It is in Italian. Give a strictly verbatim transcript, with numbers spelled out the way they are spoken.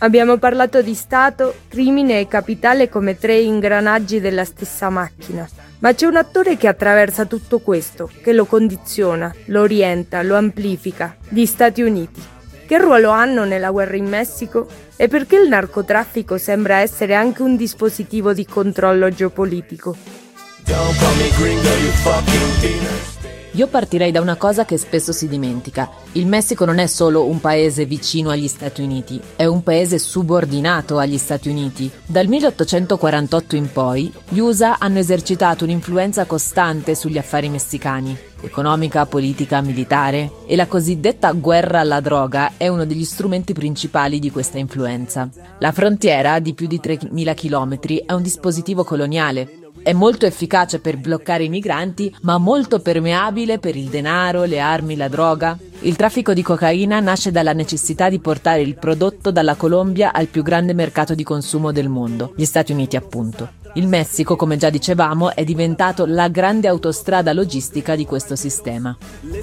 Abbiamo parlato di Stato, crimine e capitale come tre ingranaggi della stessa macchina. Ma c'è un attore che attraversa tutto questo, che lo condiziona, lo orienta, lo amplifica, gli Stati Uniti. Che ruolo hanno nella guerra in Messico? E perché il narcotraffico sembra essere anche un dispositivo di controllo geopolitico? Io partirei da una cosa che spesso si dimentica. Il Messico non è solo un paese vicino agli Stati Uniti, è un paese subordinato agli Stati Uniti. Dal milleottocentoquarantotto in poi, gli U S A hanno esercitato un'influenza costante sugli affari messicani, economica, politica, militare, e la cosiddetta guerra alla droga è uno degli strumenti principali di questa influenza. La frontiera, di più di tremila chilometri, è un dispositivo coloniale. È molto efficace per bloccare i migranti, ma molto permeabile per il denaro, le armi, la droga. Il traffico di cocaina nasce dalla necessità di portare il prodotto dalla Colombia al più grande mercato di consumo del mondo, gli Stati Uniti appunto. Il Messico, come già dicevamo, è diventato la grande autostrada logistica di questo sistema.